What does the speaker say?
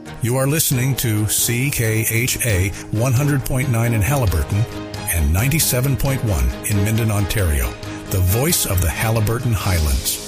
You are listening to CKHA 100.9 in Haliburton and 97.1 in Minden, Ontario, the voice of the Haliburton Highlands.